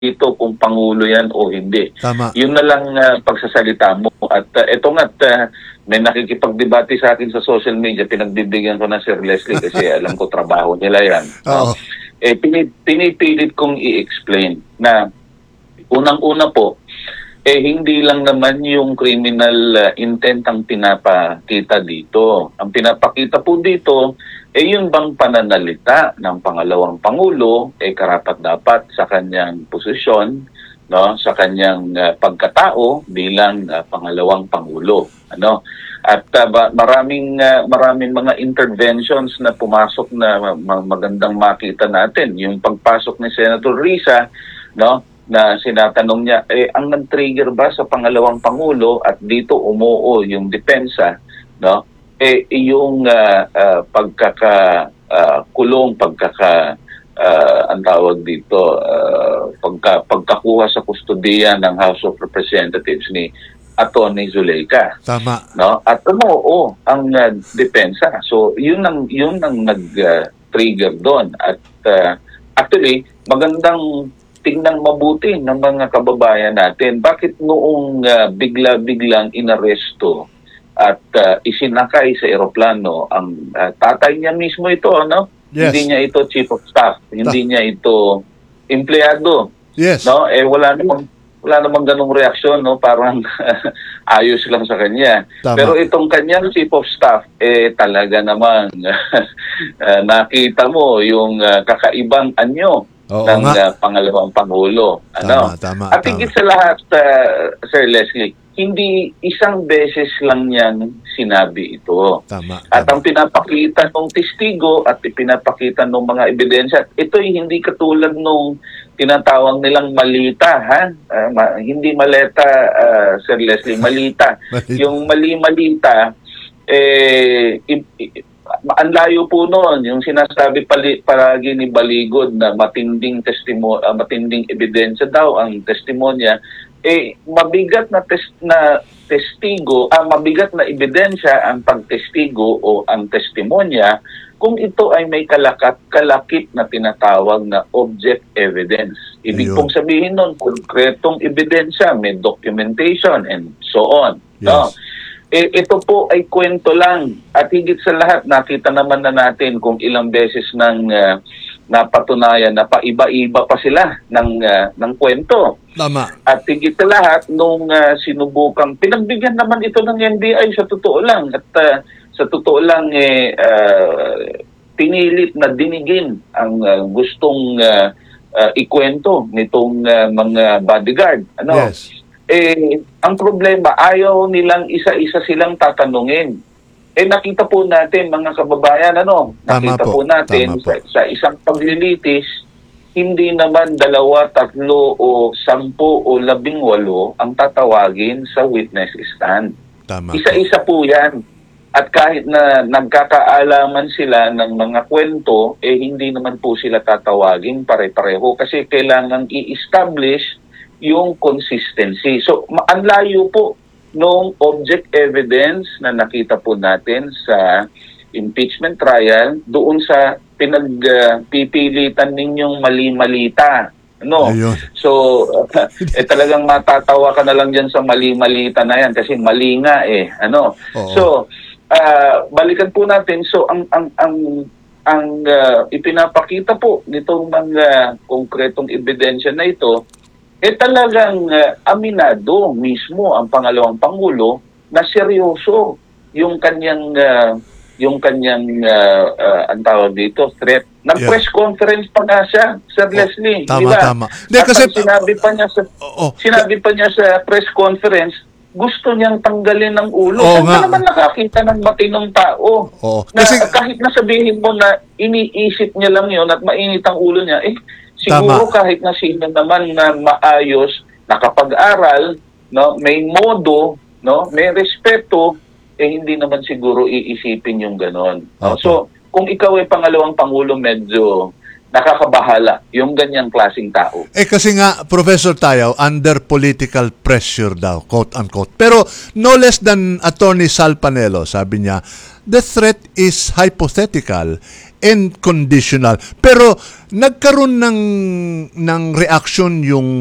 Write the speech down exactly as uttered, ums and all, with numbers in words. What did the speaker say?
dito kung pangulo yan o hindi. Tama. Yun na lang uh, pagsasalita mo. At uh, ito nga't uh, may nakikipagdebate sa akin sa social media, pinagbibigyan ko na Sir Leslie kasi alam ko trabaho nila yan. Oo. Uh, eh, pinipilit kong i-explain na unang-una po, eh hindi lang naman yung criminal uh, intent ang pinapakita dito. Ang pinapakita po dito, eh yun bang pananalita ng pangalawang pangulo, eh karapat-dapat sa kanyang posisyon, no, sa kanyang uh, pagkatao bilang uh, pangalawang pangulo, ano? At uh, maraming uh, maraming mga interventions na pumasok na magandang makita natin. Yung pagpasok ni Senator Risa, no, na sinatanong niya, eh, ang nag-trigger ba sa pangalawang pangulo at dito umuo yung depensa, no? Eh, yung uh, uh, pagkakakulong, uh, pagkaka, uh, ang tawag dito, uh, pagka, pagkakuha sa kustodiya ng House of Representatives ni Atty. Zuleika. Tama. No? At umuo ang uh, depensa. So, yun ang, yun ang nag-trigger uh, doon. At uh, actually, magandang tingnan mabuti ng mga kababayan natin. Bakit noong uh, bigla-biglang inaresto at uh, isinakay sa eroplano ang uh, tatay niya mismo ito, no? Yes. Hindi niya ito chief of staff, hindi Ta- niya ito empleyado. Yes. No? Eh wala namang wala namang ganung reaksyon, no? Parang ayos lang sa kanya. Tama. Pero itong kanyang chief of staff eh talaga namang uh, nakita mo yung uh, kakaibang anyo. Oo, ng uh, pangalawang pangulo. Ano? Tama, tama, At higit sa lahat, uh, Sir Leslie, hindi isang beses lang yan sinabi ito. Tama, At tama. ang pinapakita ng testigo at ipinapakita ng mga ebidensya, ito'y hindi katulad nung tinatawag nilang malita, ha? Uh, ma- hindi maleta, uh, Sir Leslie, malita. Malita. Yung mali-malita, eh, i- i- ang layo po noon, yung sinasabi pali, palagi ni Baligod na matinding testimo, uh, matinding ebidensya daw ang testimonya, eh mabigat na test na testigo, ah, mabigat na ebidensya ang pagtestigo o ang testimonya kung ito ay may kalakat kalakip na tinatawag na object evidence. Ibig Ayun. pong sabihin noon, konkretong ebidensya, may documentation and so on. Yes. No? Eh, ito po ay kwento lang at higit sa lahat nakita naman na natin kung ilang beses nang uh, napatunayan na paiba-iba pa sila ng uh, ng kwento. Tama. At higit sa lahat nung uh, sinubukang pinagbigyan naman ito ng N B I sa totoo lang at uh, sa totoo lang eh uh, pinilit na dinigin ang uh, gustong uh, uh, ikwento nitong uh, mga bodyguard. Ano? Yes. Eh, ang problema, ayaw nilang isa-isa silang tatanungin. Eh, nakita po natin, mga kababayan, ano? Tama Nakita po. po natin Tama po. sa, sa isang paglilitis, hindi naman dalawa, tatlo, o sampu, o labing walo ang tatawagin sa witness stand. Tama Isa-isa po yan. At kahit na nagkakaalaman sila ng mga kwento, eh hindi naman po sila tatawagin pare-pareho kasi kailangan i-establish yung consistency. So, ang layo po nung object evidence na nakita po natin sa impeachment trial doon sa pinagpipilitan uh, ninyong mali-malita. Ano? Ayun. So, uh, eh, talagang matatawa ka na lang dyan sa mali-malita na yan kasi mali nga eh. Ano? Oo. So, uh, balikan po natin. So, ang ang ang ang uh, ipinapakita po nitong mga konkretong ebidensya na ito eh talagang uh, aminado mismo ang pangalawang pangulo na seryoso yung kanyang uh, yung kanyang uh, uh, ang tawag dito threat. Nag-press yeah. conference pa nga siya, Sir oh, Leslie, tama, di ba? Tama. De, At kasi sinabi pa niya sa oh, oh, sinabi pa niya sa press conference, gusto niyang tanggalin ng ulo. Oh, Saan ka naman nakakita ng matinong tao? Oh, na kasi kahit na sabihin mo na iniisip niya lang yun at mainit ang ulo niya, eh siguro tama. kahit na sino naman na maayos, nakapag-aral, no, may modo, no, may respeto, eh hindi naman siguro iisipin yung ganon. No? So, kung ikaw ay pangalawang pangulo, medyo nakakabahala yung ganyang klaseng tao. Eh kasi nga, Professor Tayaw, under political pressure daw, quote-unquote. Pero no less than Attorney Sal Panelo, sabi niya, the threat is hypothetical and conditional. Pero nagkaroon ng, ng reaction yung